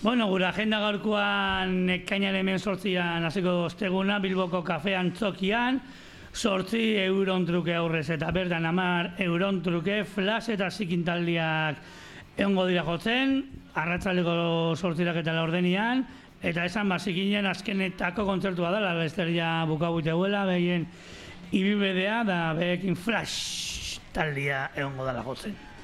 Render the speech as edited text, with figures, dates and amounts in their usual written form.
Bueno, gure agenda gaurkoan ekainaren 18an hasiko osteguna Bilboko kafe antzokian, 8 euron truke aurrez eta bertan 10 euron truke flash eta zikintaldiak egongo dira jotzen, arratsaldeko 8 eta 4 eta esan bazikinen azkenetako kontzertua dela, bester ja bukabute huela, behien ibibedea da behekin flash taldia egongo dela jotzen.